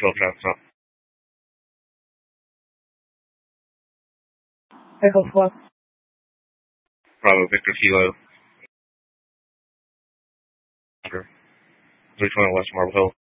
12 traffic stop. Echo Squad. Bravo Victor Kilo. 320 West Marble Hill.